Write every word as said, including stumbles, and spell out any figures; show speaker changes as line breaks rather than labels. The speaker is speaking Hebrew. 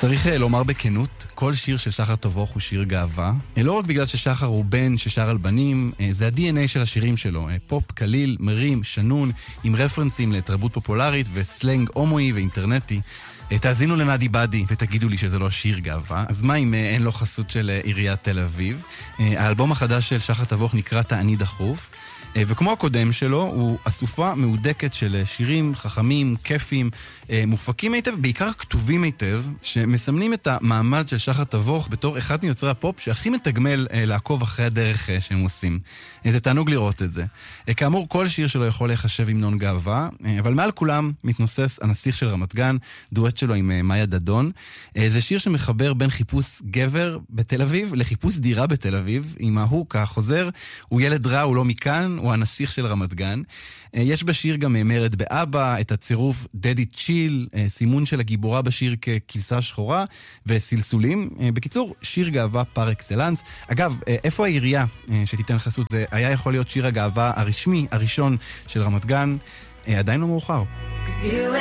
צריך לומר בכנות, כל שיר של שחר תבוך הוא שיר גאווה. לא רק בגלל ששחר הוא בן ששר על בנים, זה ה-די אן איי של השירים שלו. פופ קליל, מרים, שנון, עם רפרנסים לתרבות פופולרית וסלנג הומואי ואינטרנטי. תאזינו לנדי בדי ותגידו לי שזה לא שיר גאווה. אז מה אם אין לו חסות של עיריית תל אביב? האלבום החדש של שחר תבוך נקרא תעני דחוף. וכמו הקודם שלו, הוא אסופה מעודקת של שירים חכמים, כיפים, מופקים היטב, בעיקר כתובים היטב, שמסמנים את המעמד של שחר תבוך בתור אחד מיוצרי הפופ שהכי מתגמל לעקוב אחרי הדרך שהם עושים. זה תענוג לראות את זה. כאמור, כל שיר שלו יכול להיחשב המנון גאווה, אבל מעל כולם מתנוסס הנסיך של רמת גן, דואט שלו עם מאיה דדון. זה שיר שמחבר בין חיפוש גבר בתל אביב לחיפוש דירה בתל אביב, עם ההוק החוזר, הוא ילד רע, הוא לא מכאן, הוא הנסיך של רמת גן. יש בשיר גם מרד באבא, את הצירוף דדי צ'יל, סימון של הגיבורה בשיר ככבשה שחורה, וסלסולים. בקיצור, שיר גאווה פר אקסלנס. אגב, איפה העירייה שתיתן חסות? זה היה יכול להיות שיר הגאווה הרשמי, הראשון של רמת גן. עדיין לא מאוחר.